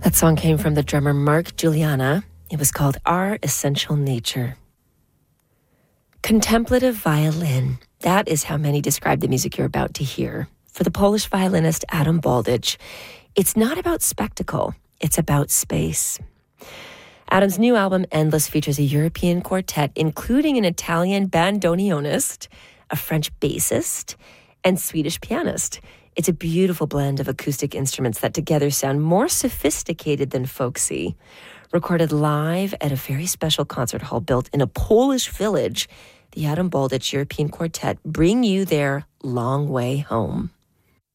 That song came from the drummer Mark Juliana. It was called Our Essential Nature. Contemplative violin. That is how many describe the music you're about to hear. For the Polish violinist Adam Baldich, it's not about spectacle, it's about space. Adam's new album, Endless, features a European quartet, including an Italian bandoneonist, a French bassist, and Swedish pianist. It's a beautiful blend of acoustic instruments that together sound more sophisticated than folksy. Recorded live at a very special concert hall built in a Polish village, the Adam Baldich European Quartet bring you their long way home.